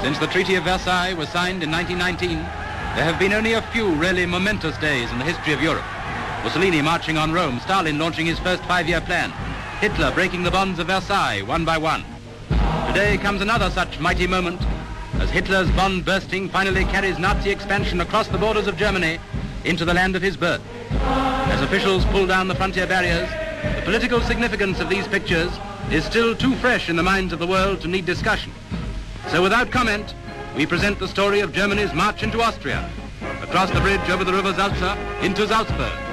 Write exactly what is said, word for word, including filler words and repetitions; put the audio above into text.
Since the Treaty of Versailles was signed in nineteen nineteen, there have been only a few really momentous days in the history of Europe. Mussolini marching on Rome, Stalin launching his first five-year plan, Hitler breaking the bonds of Versailles one by one. Today comes another such mighty moment as Hitler's bond bursting finally carries Nazi expansion across the borders of Germany into the land of his birth. As officials pull down the frontier barriers, the political significance of these pictures is still too fresh in the minds of the world to need discussion. So without comment, we present the story of Germany's march into Austria, across the bridge over the river Salza into Salzburg.